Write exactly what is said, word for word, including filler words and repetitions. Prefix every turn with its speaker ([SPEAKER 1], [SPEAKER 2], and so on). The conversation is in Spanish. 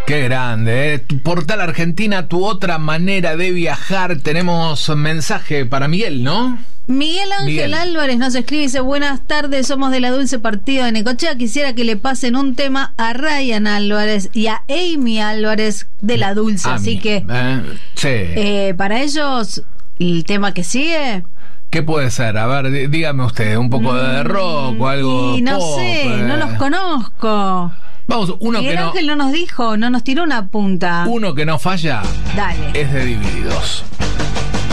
[SPEAKER 1] Qué grande, ¿eh? Tu Portal Argentina, tu otra manera de viajar. Tenemos mensaje para Miguel, ¿no?
[SPEAKER 2] Miguel Ángel
[SPEAKER 1] Miguel.
[SPEAKER 2] Álvarez nos escribe y dice: buenas tardes, somos de la Dulce Partido de Necochea. Quisiera que le pasen un tema a Ryan Álvarez y a Amy Álvarez de la Dulce.
[SPEAKER 1] A
[SPEAKER 2] Así
[SPEAKER 1] mí,
[SPEAKER 2] que
[SPEAKER 1] eh, sí.
[SPEAKER 2] eh, para ellos, el tema que sigue...
[SPEAKER 1] ¿Qué puede ser? A ver, dí- dígame usted, un poco de rock o algo
[SPEAKER 2] Y no
[SPEAKER 1] pop,
[SPEAKER 2] sé,
[SPEAKER 1] eh.
[SPEAKER 2] no los conozco.
[SPEAKER 1] Vamos, uno
[SPEAKER 2] Miguel
[SPEAKER 1] que no,
[SPEAKER 2] Ángel no nos dijo, no nos tiró una punta.
[SPEAKER 1] uno que no falla
[SPEAKER 2] Dale.
[SPEAKER 1] es de Divididos.